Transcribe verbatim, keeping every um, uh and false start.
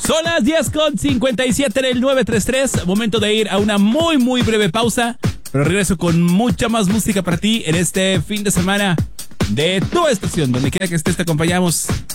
Son las diez con cincuenta y siete en el nueve tres tres. Momento de ir a una muy, muy breve pausa. Pero regreso con mucha más música para ti en este fin de semana de tu estación. Donde quiera que estés, te acompañamos